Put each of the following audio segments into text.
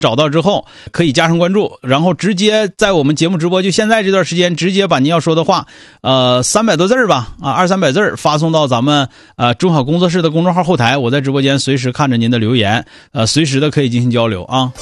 找到之后可以加上关注，然后直接在我们节目直播就现在这段时间直接把您要说的话300多字吧200-300字发送到咱们中好工作室的公众号后台，我在直播间随时看着您的留言，随时的可以进行交流啊。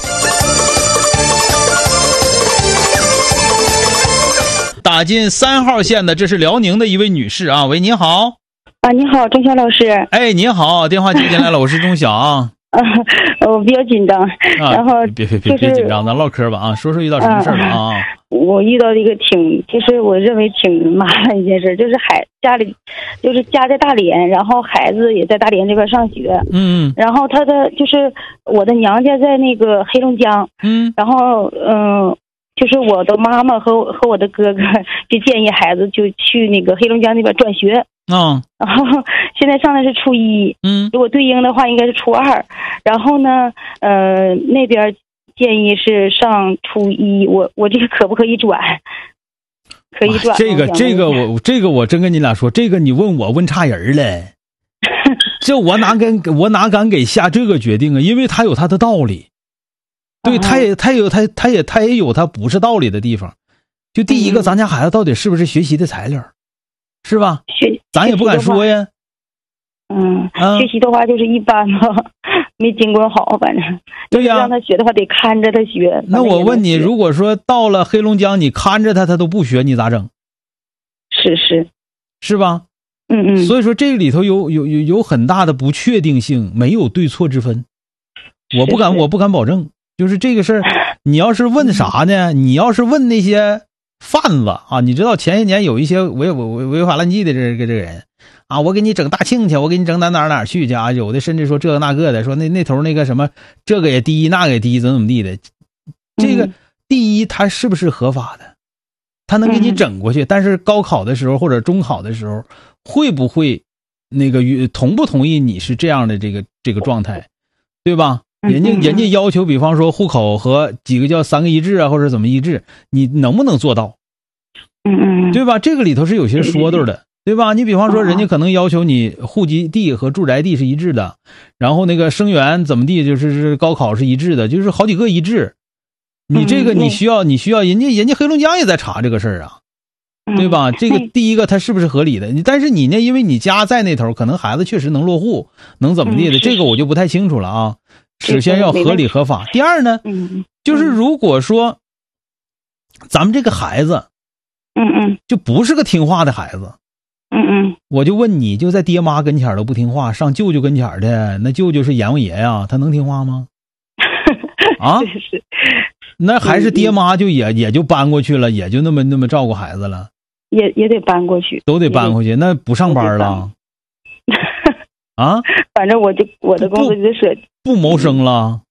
打进3号线的这是辽宁的一位女士啊，喂，您好。 你好，钟晓老师。 哎，您好，电话接进来了，我是钟晓啊。 我比较紧张，然后别紧张，咱唠嗑吧啊，说遇到什么事了啊？ 我遇到一个其实我认为挺麻烦一件事，就是家里就是家在大连，然后孩子也在大连这边上学，然后他的就是我的娘家在那个黑龙江，然后就是我的妈妈和我的哥哥就建议孩子就去那个黑龙江那边转学。然后现在上的是初一，如果对应的话应该是初二，然后呢，那边建议是上初一，我这个可不可以转？可以转。这个我真跟你俩说，这个你问我问差人了，这我哪敢给下这个决定啊？因为他有他的道理，对，他也有他不是道理的地方。就第一个，咱家孩子到底是不是学习的材料？是吧？咱也不敢说呀。学习的话就是一般吧，没经过好，反正。对呀。让他学的话得看着他学。 那我问你，如果说到了黑龙江，你看着他都不学，你咋整？是吧？所以说这里头有很大的不确定性，没有对错之分。我不敢保证。就是这个事儿，你要是问啥呢？你要是问那些贩子啊，你知道前些年有一些违法乱纪的这个人啊，我给你整大庆去，我给你整哪去去啊，有的甚至说这个那个的，说那头那个什么这个也第一那个也第一怎么地的，这个第一他是不是合法的，他能给你整过去，但是高考的时候或者中考的时候会不会那个同不同意你是这样的这个状态，对吧？人家要求比方说户口和几个叫3个一致啊，或者怎么一致，你能不能做到？对吧？这个里头是有些说道的，对吧？你比方说人家可能要求你户籍地和住宅地是一致的，然后那个生源怎么地就是高考是一致的，就是好几个一致。你这个你需要人家黑龙江也在查这个事儿啊，对吧？这个第一个它是不是合理的？但是你呢，因为你家在那头，可能孩子确实能落户，能怎么地的，这个我就不太清楚了啊。首先要合理合法。第二呢，就是如果说咱们这个孩子，就不是个听话的孩子，我就问你，就在爹妈跟前都不听话，上舅舅跟前的，那舅舅是阎王爷呀，他能听话吗？啊，那还是爹妈就也就搬过去了，也就那么照顾孩子了， 也得搬过去， 都得搬回去，那不上班了。啊， 反正我的工作就是不谋生了，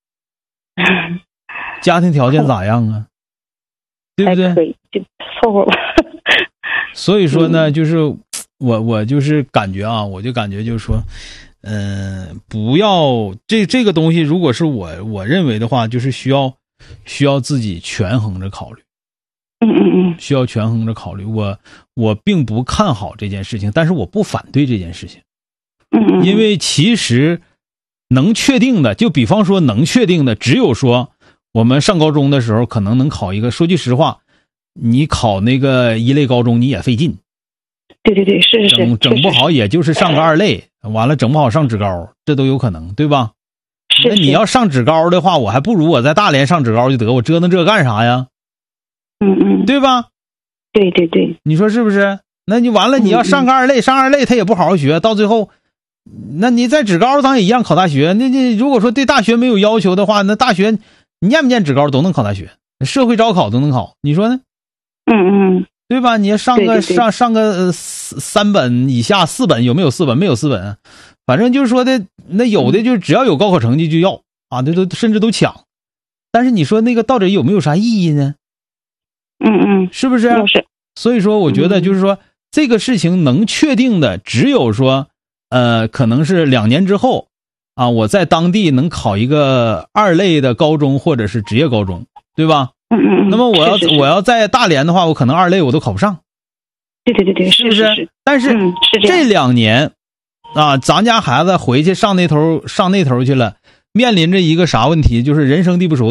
家庭条件咋样啊？对不对？ 还可以，就凑合吧。 所以说呢，就是我就是感觉啊，我就感觉就是说，不要这个东西，如果是我认为的话，就是需要自己权衡着考虑。需要权衡着考虑。我并不看好这件事情，但是我不反对这件事情。因为其实能确定的，就比方说能确定的，只有说我们上高中的时候可能能考一个，说句实话，你考那个一类高中你也费劲。 对，是整不好也就是上个2类，完了整不好上职高，这都有可能，对吧？那你要上职高的话，我还不如我在大连上职高就得，我折腾这干啥呀？对吧？ 对， 你说是不是？那你完了，你要上个2类，上2类他也不好好学，到最后那你在职高咱也一样考大学。那如果说对大学没有要求的话，那大学你念不念职高都能考大学，社会招考都能考，你说呢？对吧？你上个3本以下，4本有没有4本？没有4本，反正就是说的，那有的就只要有高考成绩就要啊，这都甚至都抢。但是你说那个到底有没有啥意义呢？是不是？所以说我觉得就是说这个事情能确定的只有说可能是2年之后啊，我在当地能考一个2类的高中或者是职业高中，对吧？那么我要在大连的话，我可能2类我都考不上。 对， 是不是？但是这2年啊，咱家孩子回去上那头去了， 面临着一个啥问题，就是人生地不熟。